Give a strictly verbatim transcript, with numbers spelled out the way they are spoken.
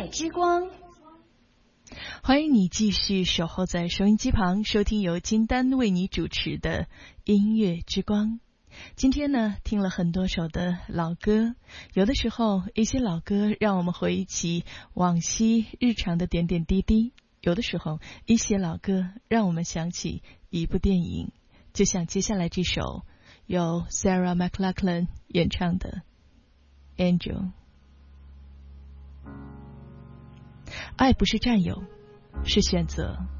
乐之光。 欢迎你继续守候在收音机旁，收听由金丹为你主持的音乐之光。今天呢，听了很多首的老歌，有的时候一些老歌让我们回忆起往昔日常的点点滴滴，有的时候一些老歌让我们想起一部电影，就像接下来这首由 Sarah McLachlan 演唱的 Angel。 爱不是占有，是选择。